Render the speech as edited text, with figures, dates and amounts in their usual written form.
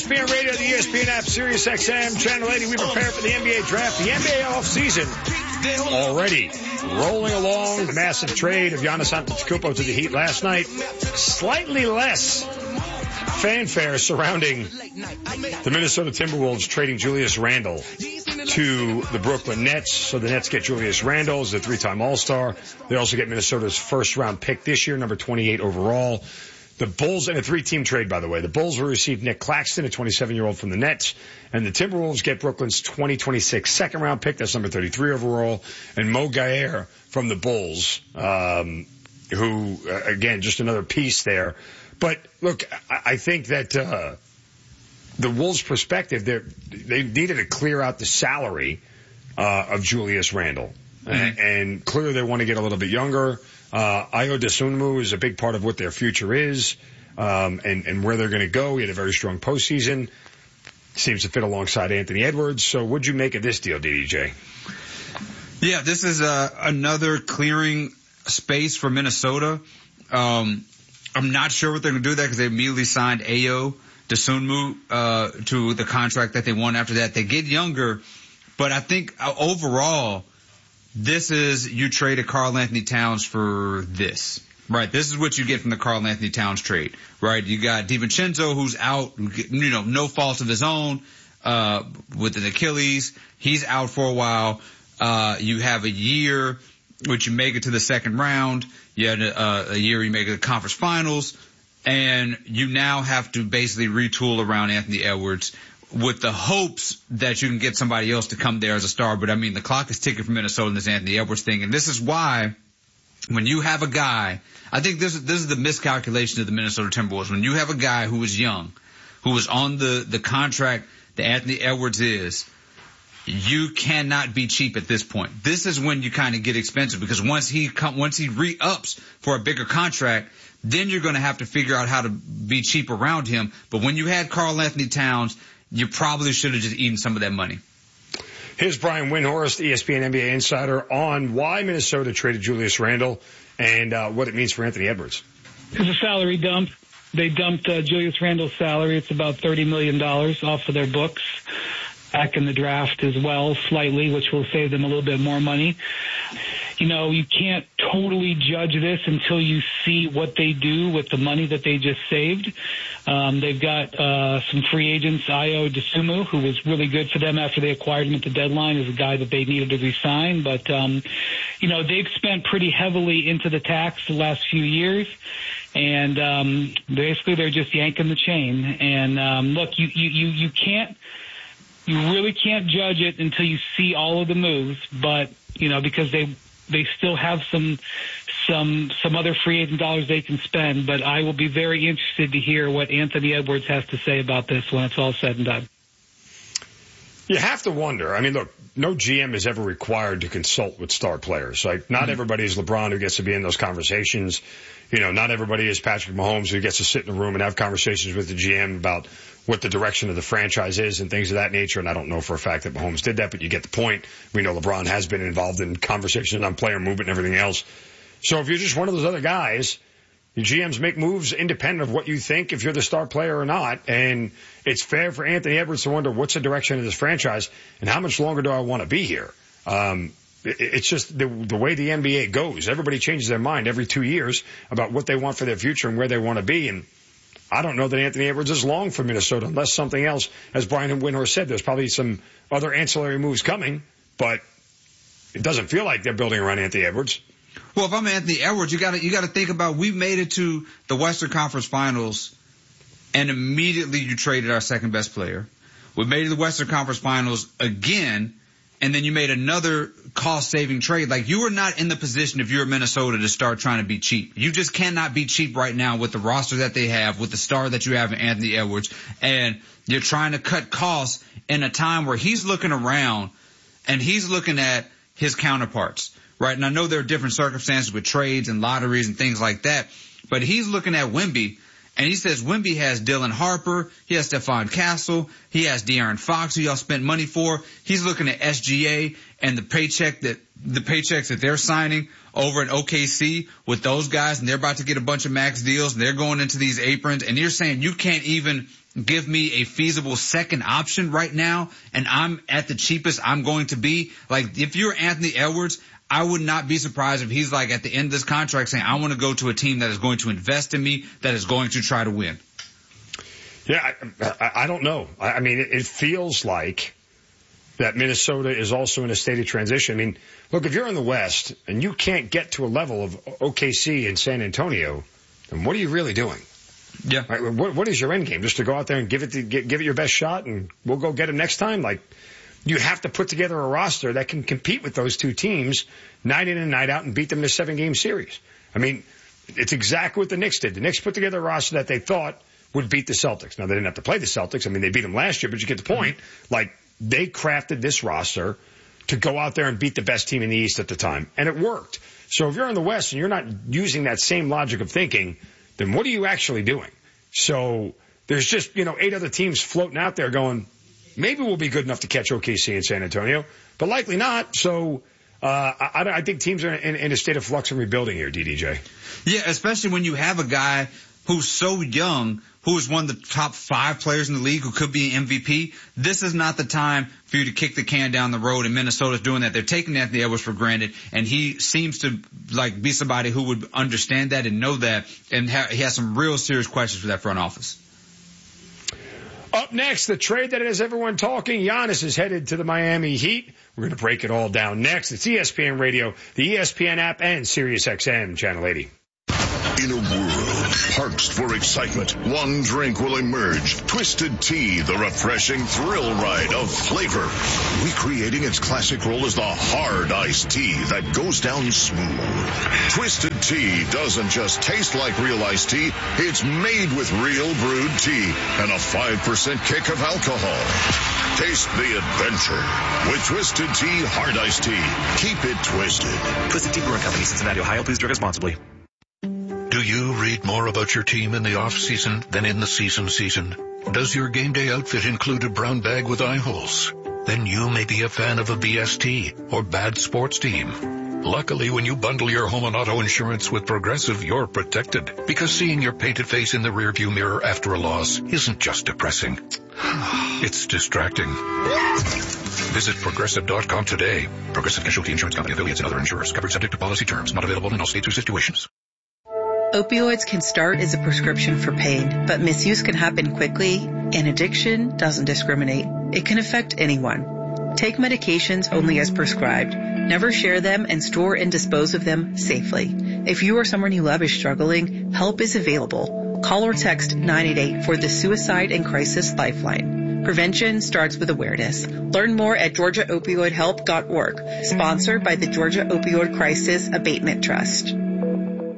ESPN Radio, the ESPN app, Sirius XM, Channel 80. We prepare for the NBA draft, the NBA offseason. Already rolling along. Massive trade of Giannis Antetokounmpo to the Heat last night. Slightly less fanfare surrounding the Minnesota Timberwolves trading Julius Randle to the Brooklyn Nets. So the Nets get Julius Randle as a three-time All-Star. They also get Minnesota's first-round pick this year, number 28 overall. The Bulls, and a three-team trade, by the way. The Bulls will receive Nick Claxton, a 27-year-old from the Nets, and the Timberwolves get Brooklyn's 2026 second-round pick. That's number 33 overall, and Mo Gaer from the Bulls, who, again, just another piece there. But, look, I think that the Wolves' perspective, they needed to clear out the salary of Julius Randle. Mm-hmm. And clearly they want to get a little bit younger. Ayo Dosunmu is a big part of what their future is, and where they're going to go. He had a very strong postseason. Seems to fit alongside Anthony Edwards. So what'd you make of this deal, DDJ? Yeah, this is another clearing space for Minnesota. I'm not sure what they're going to do there because they immediately signed Ayo Dosunmu to the contract that they won after that. They get younger, but I think overall, this is, you traded Karl Anthony Towns for this, right? This is what you get from the Karl Anthony Towns trade, right? You got DiVincenzo, who's out, no fault of his own, with an Achilles. He's out for a while. You have a year, which you make it to the second round. You had a year you make it to the conference finals, and you now have to basically retool around Anthony Edwards with the hopes that you can get somebody else to come there as a star. But, I mean, the clock is ticking for Minnesota in this Anthony Edwards thing. And this is why when you have a guy, I think this is the miscalculation of the Minnesota Timberwolves. When you have a guy who is young, who is on the contract that Anthony Edwards is, you cannot be cheap at this point. This is when you kind of get expensive, because once he re-ups for a bigger contract, then you're going to have to figure out how to be cheap around him. But when you had Karl Anthony Towns, you probably should have just eaten some of that money. Here's Brian Windhorst, ESPN NBA insider, on why Minnesota traded Julius Randle and what it means for Anthony Edwards. It's a salary dump. They dumped Julius Randle's salary. It's about $30 million off of their books back in the draft as well, slightly, which will save them a little bit more money. You can't totally judge this until you see what they do with the money that they just saved. They've got some free agents. Ayo Dosunmu, who was really good for them after they acquired him at the deadline, is a guy that they needed to re-sign. But, they've spent pretty heavily into the tax the last few years. And basically they're just yanking the chain. And look, you can't. You really can't judge it until you see all of the moves, but, because they still have some other free agent dollars they can spend. But I will be very interested to hear what Anthony Edwards has to say about this when it's all said and done. You have to wonder. I mean, look, no GM is ever required to consult with star players. Like, not everybody is LeBron who gets to be in those conversations. Not everybody is Patrick Mahomes who gets to sit in a room and have conversations with the GM about what the direction of the franchise is and things of that nature. And I don't know for a fact that Mahomes did that, but you get the point. We know LeBron has been involved in conversations on player movement and everything else. So if you're just one of those other guys, your GMs make moves independent of what you think if you're the star player or not. And it's fair for Anthony Edwards to wonder, what's the direction of this franchise and how much longer do I want to be here? It's just the way the NBA goes. Everybody changes their mind every 2 years about what they want for their future and where they want to be. And I don't know that Anthony Edwards is long for Minnesota unless something else, as Brian Windhorst said, there's probably some other ancillary moves coming, but it doesn't feel like they're building around Anthony Edwards. Well, if I'm Anthony Edwards, you got to think about, we made it to the Western Conference Finals and immediately you traded our second best player. We made it to the Western Conference Finals again, and then you made another cost-saving trade. Like, you are not in the position, if you're Minnesota, to start trying to be cheap. You just cannot be cheap right now with the roster that they have, with the star that you have in Anthony Edwards, and you're trying to cut costs in a time where he's looking around and he's looking at his counterparts, right? And I know there are different circumstances with trades and lotteries and things like that, but he's looking at Wemby, and he says Wemby has Dylan Harper, he has Stephon Castle, he has De'Aaron Fox, who y'all spent money for. He's looking at SGA and the paychecks that they're signing over in OKC with those guys, and they're about to get a bunch of max deals, and they're going into these aprons, and you're saying you can't even give me a feasible second option right now, and I'm at the cheapest I'm going to be, like if you're Anthony Edwards, I would not be surprised if he's like at the end of this contract saying, I want to go to a team that is going to invest in me, that is going to try to win. Yeah, I don't know. I mean, it feels like that Minnesota is also in a state of transition. I mean, look, if you're in the West and you can't get to a level of OKC and San Antonio, then what are you really doing? Yeah. Right, what is your end game? Just to go out there and give it your best shot and we'll go get him next time? Like, you have to put together a roster that can compete with those two teams night in and night out and beat them in a 7-game series. I mean, it's exactly what the Knicks did. The Knicks put together a roster that they thought would beat the Celtics. Now, they didn't have to play the Celtics. I mean, they beat them last year, but you get the point. Like, they crafted this roster to go out there and beat the best team in the East at the time, and it worked. So if you're in the West and you're not using that same logic of thinking, then what are you actually doing? So there's just, 8 other teams floating out there going, maybe we'll be good enough to catch OKC and San Antonio, but likely not. So I think teams are in a state of flux and rebuilding here, DDJ. Yeah, especially when you have a guy who's so young, who is one of the top 5 players in the league, who could be an MVP. This is not the time for you to kick the can down the road, and Minnesota's doing that. They're taking Anthony Edwards for granted, and he seems to be somebody who would understand that and know that, and he has some real serious questions for that front office. Up next, the trade that has everyone talking. Giannis is headed to the Miami Heat. We're going to break it all down next. It's ESPN Radio, the ESPN app, and SiriusXM Channel 80. In a world parched for excitement, one drink will emerge. Twisted Tea, the refreshing thrill ride of flavor. Recreating its classic role as the hard iced tea that goes down smooth. Twisted Tea doesn't just taste like real iced tea. It's made with real brewed tea and a 5% kick of alcohol. Taste the adventure with Twisted Tea Hard Iced Tea. Keep it twisted. Twisted Tea Brewing Company, Cincinnati, Ohio. Please drink responsibly. Do you read more about your team in the off-season than in the season? Does your game day outfit include a brown bag with eye holes? Then you may be a fan of a BST or bad sports team. Luckily, when you bundle your home and auto insurance with Progressive, you're protected. Because seeing your painted face in the rearview mirror after a loss isn't just depressing. It's distracting. Visit Progressive.com today. Progressive Casualty Insurance Company, affiliates, and other insurers. Covered subject to policy terms. Not available in all states or situations. Opioids can start as a prescription for pain, but misuse can happen quickly, and addiction doesn't discriminate. It can affect anyone. Take medications only as prescribed. Never share them, and store and dispose of them safely. If you or someone you love is struggling, help is available. Call or text 988 for the Suicide and Crisis Lifeline. Prevention starts with awareness. Learn more at GeorgiaOpioidHelp.org. Sponsored by the Georgia Opioid Crisis Abatement Trust.